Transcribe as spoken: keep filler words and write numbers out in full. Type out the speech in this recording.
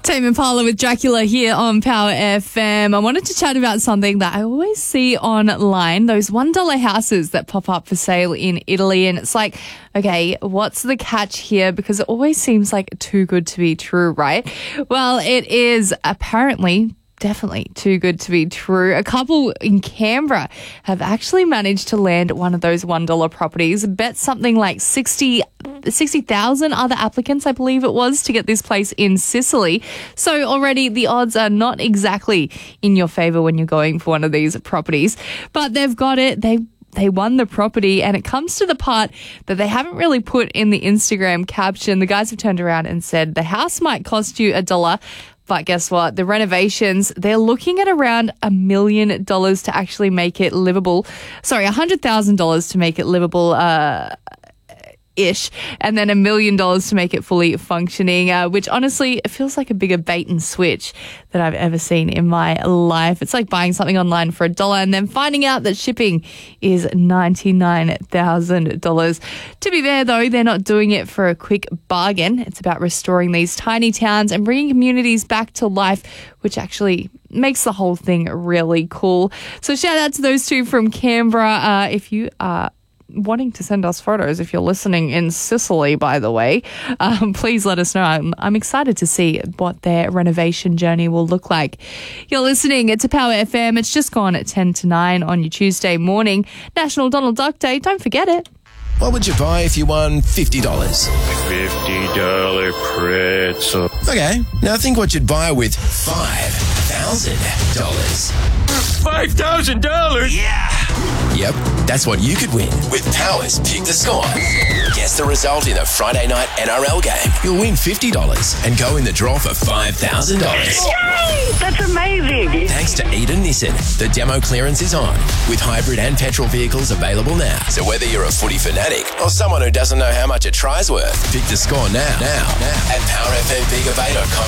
Tame Impala with Dracula here on Power F M. I wanted to chat about something that I always see online, those one dollar houses that pop up for sale in Italy. And it's like, okay, what's the catch here? Because it always seems like too good to be true, right? Well, it is apparently definitely too good to be true. A couple in Canberra have actually managed to land one of those one dollar properties. Bet something like sixty thousand other applicants, I believe it was, to get this place in Sicily. So already the odds are not exactly in your favour when you're going for one of these properties. But they've got it. They They won the property, and it comes to the part that they haven't really put in the Instagram caption. The guys have turned around and said the house might cost you a dollar, but guess what? The renovations, they're looking at around a million dollars to actually make it livable. Sorry, a hundred thousand dollars to make it livable, uh, ish, and then a million dollars to make it fully functioning, uh, which honestly, it feels like a bigger bait and switch that I've ever seen in my life. It's like buying something online for a dollar and then finding out that shipping is ninety-nine thousand dollars. To be fair though, they're not doing it for a quick bargain. It's about restoring these tiny towns and bringing communities back to life, which actually makes the whole thing really cool. So shout out to those two from Canberra. Uh, if you are wanting to send us photos, if you're listening in Sicily, by the way, um, please let us know. I'm, I'm excited to see what their renovation journey will look like. You're listening to Power F M. It's just gone at ten to nine on your Tuesday morning. National Donald Duck Day. Don't forget it. What would you buy if you won fifty dollars? fifty dollar pretzel. Okay, now think what you'd buy with five thousand dollars. five thousand dollars? Yeah! Yep, that's what you could win with Power's Pick the Score. Guess the result in a Friday night N R L game. You'll win fifty dollars and go in the draw for five thousand dollars. Yay! That's amazing. Thanks to Eden Nissan, the demo clearance is on, with hybrid and petrol vehicles available now. So whether you're a footy fanatic or someone who doesn't know how much a try's worth, pick the score now, now, now at power f m bigger bay dot com.